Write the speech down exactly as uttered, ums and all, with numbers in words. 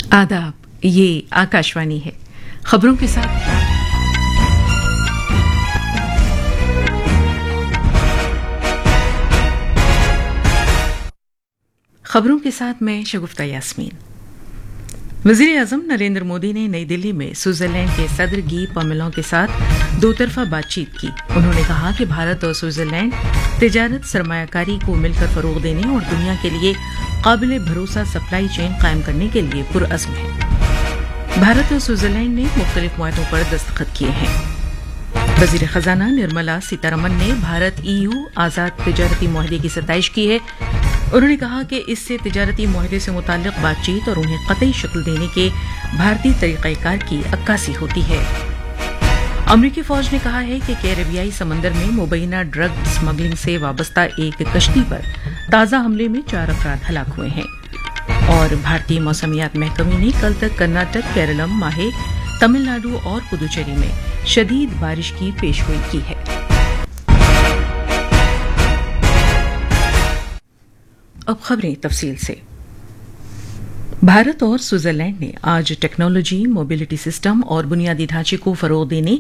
आदाब, ये आकाशवाणी है। खबरों के साथ खबरों के साथ मैं शगुफ्ता यास्मीन। वज़ीर आज़म नरेंद्र मोदी ने नई दिल्ली में स्विट्जरलैंड के सदर गी पमेलों के साथ दो तरफा बातचीत की। उन्होंने कहा कि भारत और स्विट्जरलैंड तिजारत, सरमायाकारी को मिलकर फरोग देने और दुनिया के लिए काबिल भरोसा सप्लाई चेन कायम करने के लिए पुरअज़्म है। भारत और स्विट्जरलैंड ने मुख्तलिफ मुआहदों पर दस्तखत किए हैं। वज़ीर ख़ज़ाना निर्मला सीतारमन ने भारत ईयू आज़ाद तिजारती मुआहदे की सताइश की है। उन्होंने कहा कि इससे तिजारती मुआहदे से मुताल्लिक़ बातचीत और उन्हें क़तई शक्ल देने के भारतीय तरीक़ाकार की अक्कासी होती है। अमरीकी फ़ौज ने कहा है कि कैरेबियाई समंदर में मुबैना ड्रग स्मगलिंग से वाबस्ता एक कश्ती पर ताज़ा हमले में चार अफराद हलाक हुए हैं। और भारतीय मौसमियात महकमे ने कल तक कर्नाटक, केरलम, माहे, तमिलनाडु और पुदुचेरी में शदीद बारिश की पेशगोई की है। अब खबरें तफसील से। भारत और स्विट्जरलैंड ने आज टेक्नोलॉजी, मोबिलिटी सिस्टम और बुनियादी ढांचे को फरोग देने